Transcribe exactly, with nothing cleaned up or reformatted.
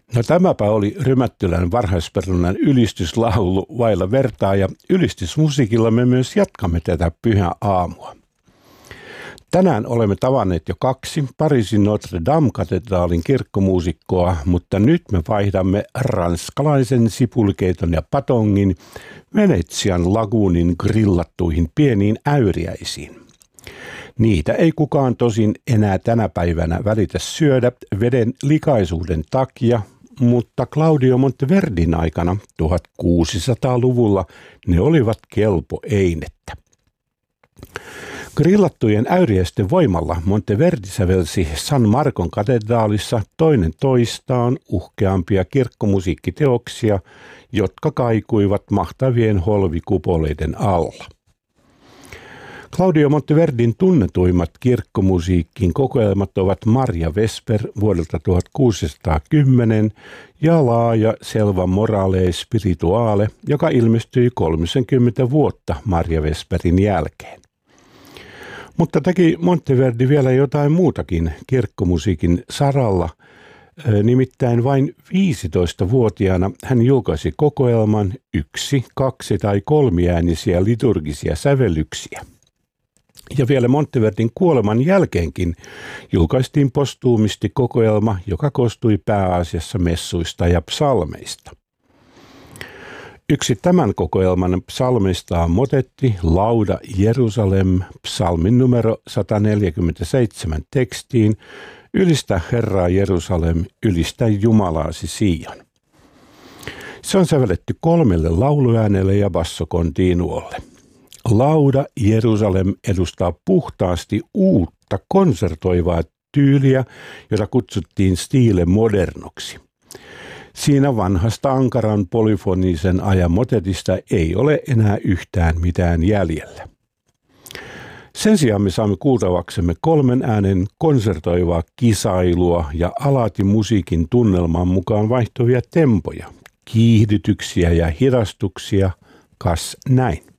No tämäpä oli Rymättylän varhaisperunan ylistyslaulu vailla vertaa ja ylistysmusiikilla me myös jatkamme tätä pyhää aamua. Tänään olemme tavanneet jo kaksi Pariisin Notre Dame-katedraalin kirkkomuusikkoa, mutta nyt me vaihdamme ranskalaisen sipulikeiton ja patongin Venetsian laguunin grillattuihin pieniin äyriäisiin. Niitä ei kukaan tosin enää tänä päivänä välitä syödä veden likaisuuden takia, mutta Claudio Monteverdin aikana tuhatkuusisataaluvulla ne olivat kelpo einettä. Grillattujen äyriäisten voimalla Monteverdi sävelsi San Marcon katedraalissa toinen toistaan uhkeampia kirkkomusiikkiteoksia, jotka kaikuivat mahtavien holvikupoleiden alla. Claudio Monteverdin tunnetuimmat kirkkomusiikin kokoelmat ovat Maria Vesper vuodelta tuhatkuusisataakymmenen ja laaja Selva Morale Spirituale, joka ilmestyi kolmekymmentä vuotta Maria Vesperin jälkeen. Mutta teki Monteverdi vielä jotain muutakin kirkkomusiikin saralla. Nimittäin vain viisitoistavuotiaana hän julkaisi kokoelman yksi, kaksi tai kolmiäänisiä liturgisia sävellyksiä. Ja vielä Monteverdin kuoleman jälkeenkin julkaistiin postuumisti kokoelma, joka koostui pääasiassa messuista ja psalmeista. Yksi tämän kokoelman psalmeista on motetti Lauda Jerusalem psalmin numero sata neljäkymmentäseitsemän tekstiin Ylistä Herraa Jerusalem, ylistä Jumalaasi Sion. Se on sävelletty kolmelle lauluäänelle ja bassokontinuolle. Lauda Jerusalem edustaa puhtaasti uutta konsertoivaa tyyliä, jota kutsuttiin stile modernoksi. Siinä vanhasta ankaran polyfonisen ajan motetista ei ole enää yhtään mitään jäljellä. Sen sijaan me saamme kuultavaksemme kolmen äänen konsertoivaa kisailua ja alati musiikin tunnelman mukaan vaihtuvia tempoja, kiihdytyksiä ja hidastuksia, kas näin.